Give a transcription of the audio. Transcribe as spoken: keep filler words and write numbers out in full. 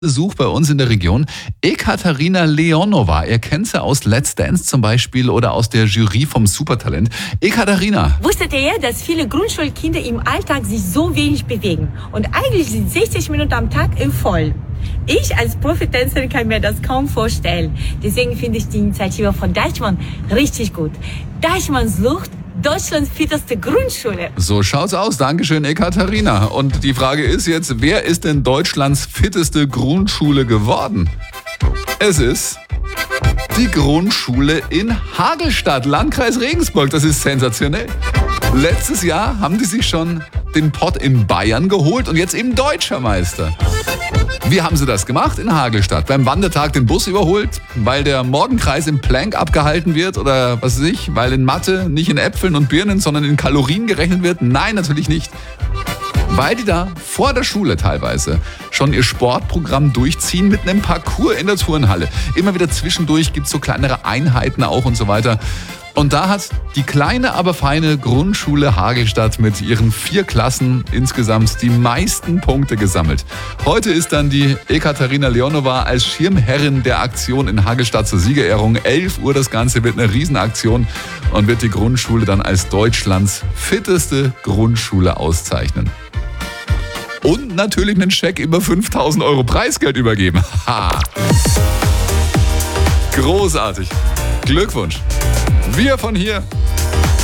Besuch bei uns in der Region. Ekaterina Leonova, ihr kennt sie aus Let's Dance zum Beispiel oder aus der Jury vom Supertalent. Ekaterina. Wusstet ihr, dass viele Grundschulkinder im Alltag sich so wenig bewegen? Und eigentlich sind sechzig Minuten am Tag im Voll. Ich als Profitänzerin kann mir das kaum vorstellen. Deswegen finde ich die Initiative von Deichmann richtig gut. Deichmann sucht Deutschlands fitteste Grundschule. So schaut's aus. Dankeschön, Ekaterina. Und die Frage ist jetzt, wer ist denn Deutschlands fitteste Grundschule geworden? Es ist die Grundschule in Hagelstadt, Landkreis Regensburg. Das ist sensationell. Letztes Jahr haben die sich schon den Pott in Bayern geholt und jetzt eben Deutscher Meister. Wie haben sie das gemacht? In Hagelstadt. Beim Wandertag den Bus überholt, weil der Morgenkreis im Plank abgehalten wird oder was weiß ich, weil in Mathe nicht in Äpfeln und Birnen, sondern in Kalorien gerechnet wird? Nein, natürlich nicht. Weil die da vor der Schule teilweise schon ihr Sportprogramm durchziehen mit einem Parcours in der Turnhalle. Immer wieder zwischendurch gibt es so kleinere Einheiten auch und so weiter. Und da hat die kleine, aber feine Grundschule Hagelstadt mit ihren vier Klassen insgesamt die meisten Punkte gesammelt. Heute ist dann die Ekaterina Leonova als Schirmherrin der Aktion in Hagelstadt zur Siegerehrung. elf Uhr das Ganze wird eine Riesenaktion und wird die Grundschule dann als Deutschlands fitteste Grundschule auszeichnen. Und natürlich einen Scheck über fünftausend Euro Preisgeld übergeben. Ha! Großartig. Glückwunsch. Wir von hier